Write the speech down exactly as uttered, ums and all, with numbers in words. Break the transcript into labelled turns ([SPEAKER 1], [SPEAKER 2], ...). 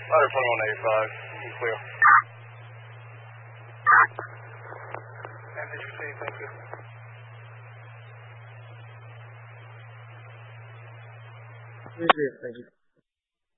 [SPEAKER 1] Ladder twenty-one eighty-five, clear.
[SPEAKER 2] And did you say thank you?
[SPEAKER 3] Thank you.